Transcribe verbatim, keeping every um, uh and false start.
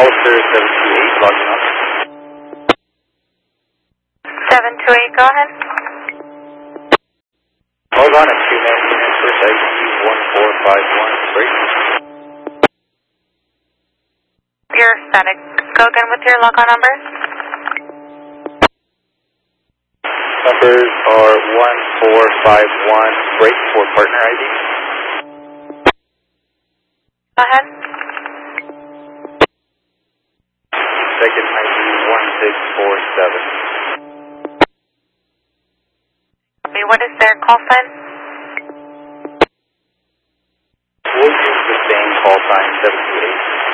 Ulster seven two eight, logging on. seven two eight, go ahead. Hold on at two nineteen First I C one four five one, break. You're static. Go again with your log-on numbers. Numbers are one four five one, break for partner I D. Go ahead. Second I D one six four seven. What is their call sign? We'll use the same call sign, seven two eight.